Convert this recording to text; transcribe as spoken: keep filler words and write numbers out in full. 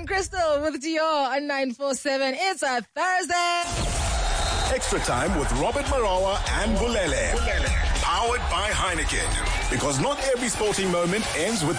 and Crystal with Dior on nine four seven. It's a Thursday. Extra Time with Robert Marawa and Bulele. Powered by Heineken. Because not every sporting moment ends with